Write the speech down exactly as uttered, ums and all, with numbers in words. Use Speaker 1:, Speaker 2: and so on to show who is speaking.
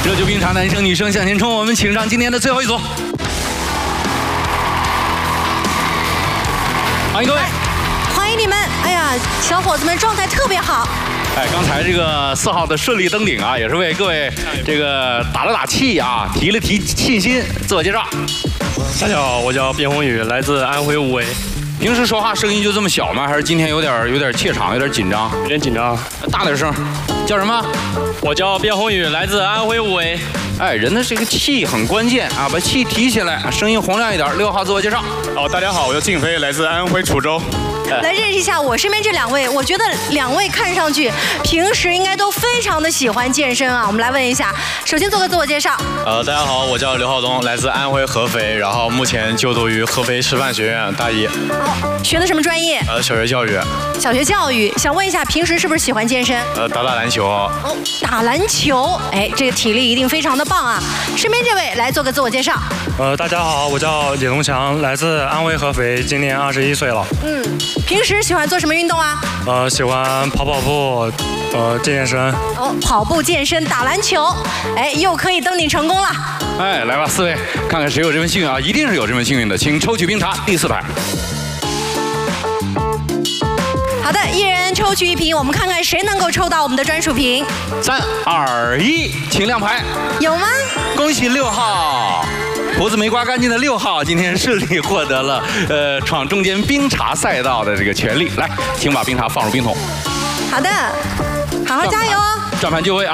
Speaker 1: 热酒冰茶，男生女生向前冲！我们请上今天的最后一组，欢迎各位，
Speaker 2: 欢迎你们！哎呀，小伙子们状态特别好。
Speaker 1: 哎，刚才这个四号的顺利登顶啊，也是为各位这个打了打气啊，提了提信心。自我介绍。
Speaker 3: 大家好，我叫卞宏宇，来自安徽无为。
Speaker 1: 平时说话声音就这么小吗？还是今天有点有点怯场，有点紧张？
Speaker 3: 有点紧张。
Speaker 1: 大点声。叫什么？
Speaker 3: 我叫卞宏宇，来自安徽无为。
Speaker 1: 哎，人的这个气很关键啊，把气提起来，声音洪亮一点。六号自我介绍。
Speaker 4: 哦，大家好，我叫静飞，来自安徽滁州。
Speaker 2: 来认识一下我身边这两位，我觉得两位看上去平时应该都非常的喜欢健身啊。我们来问一下，首先做个自我介绍。
Speaker 5: 呃，大家好，我叫刘浩东，来自安徽合肥，然后目前就读于合肥师范学院大一。
Speaker 2: 哦，学的什么专业？
Speaker 5: 呃，小学教育。
Speaker 2: 小学教育，想问一下，平时是不是喜欢健身？
Speaker 5: 呃，打打篮球。
Speaker 2: 哦，打篮球，哎，这个体力一定非常的棒啊。身边这位来做个自我介绍。
Speaker 3: 呃，大家好，我叫李东强，来自安徽合肥，今年二十一岁了。
Speaker 2: 嗯，平时喜欢做什么运动啊？
Speaker 3: 呃，喜欢跑跑步，呃，健健身。
Speaker 2: 哦，跑步、健身、打篮球，哎，又可以登顶成功了。
Speaker 1: 哎，来吧，四位，看看谁有这份幸运啊！一定是有这份幸运的，请抽取冰茶第四排。
Speaker 2: 好的，一人抽取一瓶，我们看看谁能够抽到我们的专属瓶。
Speaker 1: 三二一，请亮牌。
Speaker 2: 有吗？
Speaker 1: 恭喜六号，胡子没刮干净的六号，今天顺利获得了呃闯中间冰茶赛道的这个权利。来，请把冰茶放入冰桶。
Speaker 2: 好的，好好加油哦。
Speaker 1: 转盘就位啊。